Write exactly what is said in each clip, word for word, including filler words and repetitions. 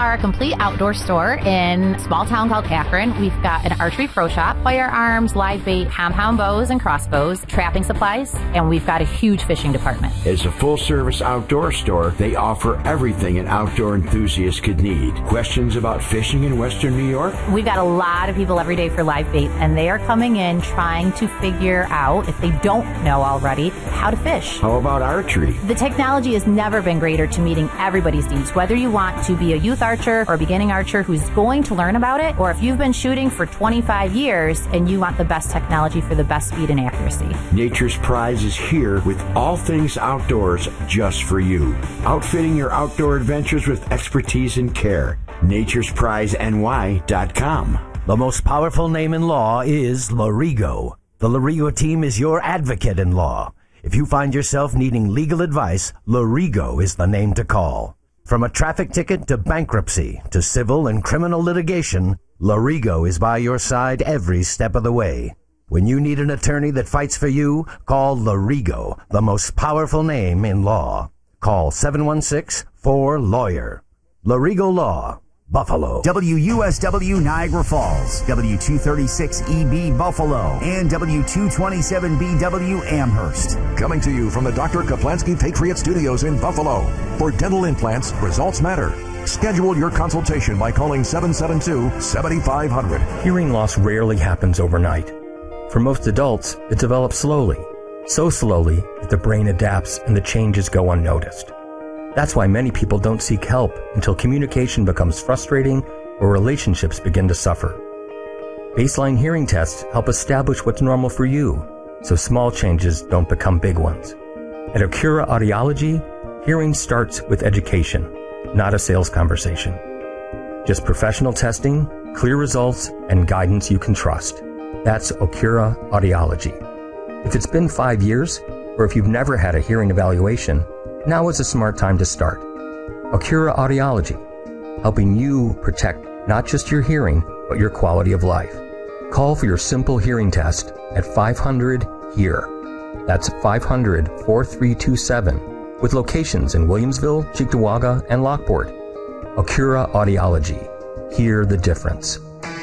are a complete outdoor store in a small town called Akron. We've got an archery pro shop, firearms, live bait, compound bows and crossbows, trapping supplies, and we've got a huge fishing department. As a full-service outdoor store, they offer everything an outdoor enthusiast could need. Questions about fishing in Western New York? We've got a lot of people every day for live bait, and they are coming in trying to figure out, if they don't know already, how to fish. How about archery? The technology has never been greater to meeting everybody's needs, whether you want to be a youth archer or a beginning archer who's going to learn about it, or if you've been shooting for twenty-five years and you want the best technology for the best speed and accuracy. Nature's Prize is here with all things outdoors just for you. Outfitting your outdoor adventures with expertise and care. Nature's Prize N Y dot com. The most powerful name in law is Lorigo. The Lorigo team is your advocate in law. If you find yourself needing legal advice, Lorigo is the name to call. From a traffic ticket to bankruptcy to civil and criminal litigation, Lorigo is by your side every step of the way. When you need an attorney that fights for you, call Lorigo, the most powerful name in law. Call seven one six, four, lawyer. Lorigo Law, Buffalo. W U S W Niagara Falls, W two thirty-six E B Buffalo, and W two twenty-seven B W Amherst. Coming to you from the Doctor Kaplansky Patriot Studios in Buffalo. For dental implants, results matter. Schedule your consultation by calling seven seven two, seven five zero zero. Hearing loss rarely happens overnight. For most adults, it develops slowly. So slowly that the brain adapts and the changes go unnoticed. That's why many people don't seek help until communication becomes frustrating or relationships begin to suffer. Baseline hearing tests help establish what's normal for you, so small changes don't become big ones. At Okura Audiology, hearing starts with education, not a sales conversation. Just professional testing, clear results, and guidance you can trust. That's Okura Audiology. If it's been five years, or if you've never had a hearing evaluation, now is a smart time to start. Okura Audiology, helping you protect not just your hearing, but your quality of life. Call for your simple hearing test at five hundred, HEAR. That's five hundred, four three two seven, with locations in Williamsville, Cheektowaga, and Lockport. Okura Audiology. Hear the difference.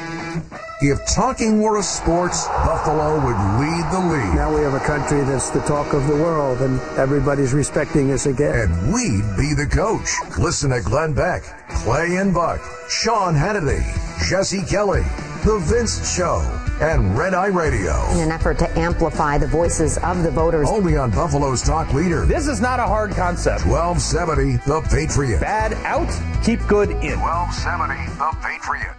If talking were a sport, Buffalo would lead the league. Now we have a country that's the talk of the world, and everybody's respecting us again. And we'd be the coach. Listen to Glenn Beck, Clay and Buck, Sean Hannity, Jesse Kelly, The Vince Show, and Red Eye Radio. In an effort to amplify the voices of the voters. Only on Buffalo's talk leader. This is not a hard concept. twelve seventy, The Patriot. Bad out, keep good in. twelve seventy, The Patriot.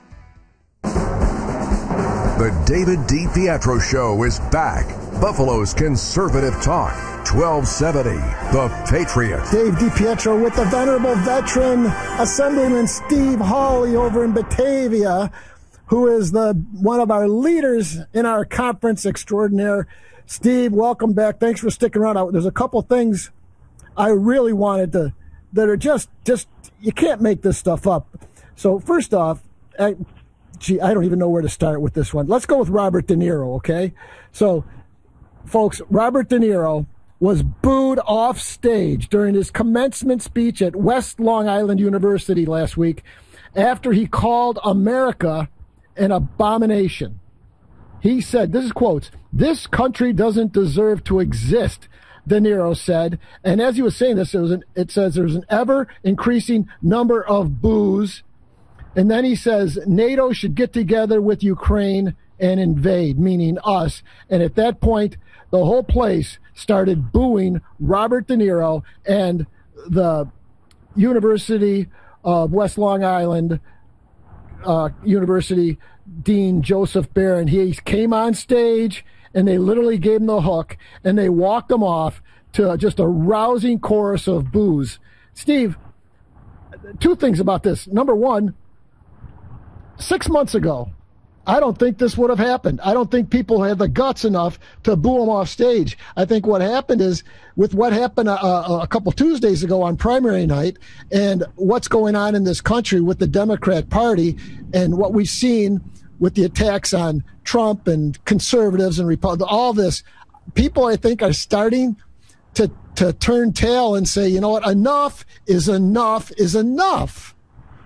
The David D. Pietro Show is back. Buffalo's conservative talk. twelve seventy, The Patriot. Dave DiPietro with the venerable veteran Assemblyman Steve Hawley over in Batavia, who is the one of our leaders in our conference extraordinaire. Steve, welcome back. Thanks for sticking around. There's a couple things I really wanted to, that are just, just you can't make this stuff up. So first off, I, gee, I don't even know where to start with this one. Let's go with Robert De Niro, okay? So, folks, Robert De Niro was booed off stage during his commencement speech at West Long Island University last week after he called America an abomination. He said, this is quotes, "This country doesn't deserve to exist," De Niro said. And as he was saying this, it, was an, it says there's an ever-increasing number of boos. And then he says, NATO should get together with Ukraine and invade, meaning us. And at that point, the whole place started booing Robert De Niro and the University of West Long Island uh, University Dean Joseph Barron. He came on stage and they literally gave him the hook and they walked him off to just a rousing chorus of boos. Steve, two things about this. Number one, Six months ago, I don't think this would have happened. I don't think people had the guts enough to boo him off stage. I think what happened is, with what happened a, a, a couple Tuesdays ago on primary night and what's going on in this country with the Democrat Party and what we've seen with the attacks on Trump and conservatives and Republicans, all this, people, I think, are starting to, to turn tail and say, you know what, enough is enough is enough.